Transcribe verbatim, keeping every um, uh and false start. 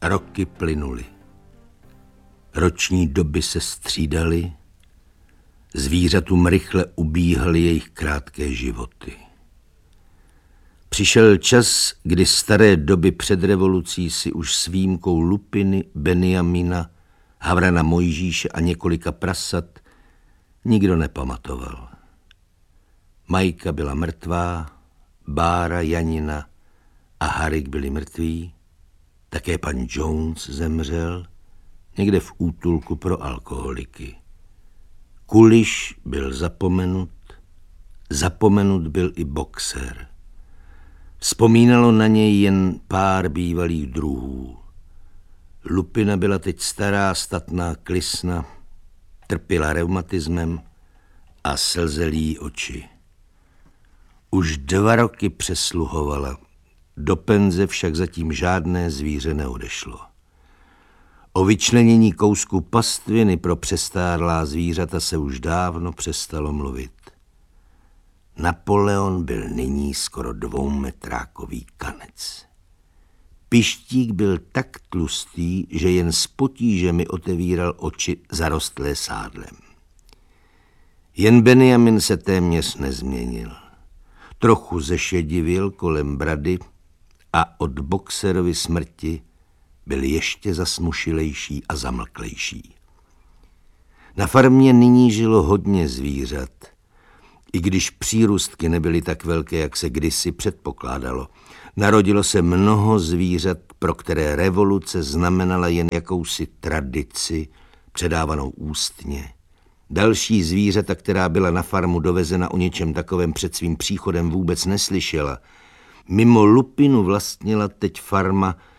Roky plynuly. Roční doby se střídaly, zvířatům rychle ubíhaly jejich krátké životy. Přišel čas, kdy staré doby před revolucí si už s výjimkou Lupiny, Benjamina, Havrana Mojžíše a několika prasat nikdo nepamatoval. Majka byla mrtvá, Bára, Janina a Harik byli mrtví, také pan Jones zemřel někde v útulku pro alkoholiky. Kuliš byl zapomenut, zapomenut byl i boxer. Vzpomínalo na něj jen pár bývalých druhů. Lupina byla teď stará, statná klisna, trpěla reumatismem a slzely jí oči. Už dva roky přesluhovala, do penze však zatím žádné zvíře neodešlo. O vyčlenění kousku pastviny pro přestárlá zvířata se už dávno přestalo mluvit. Napoleon byl nyní skoro dvoumetrákový kanec. Pištík byl tak tlustý, že jen s potížemi otevíral oči zarostlé sádlem. Jen Benjamin se téměř nezměnil. Trochu zešedivil kolem brady a od boxerovy smrti byl ještě zasmušilejší a zamlklejší. Na farmě nyní žilo hodně zvířat, i když přírůstky nebyly tak velké, jak se kdysi předpokládalo. Narodilo se mnoho zvířat, pro které revoluce znamenala jen jakousi tradici, předávanou ústně. Další zvířata, která byla na farmu dovezena, o něčem takovém před svým příchodem vůbec neslyšela. Mimo Lupinu vlastnila teď farma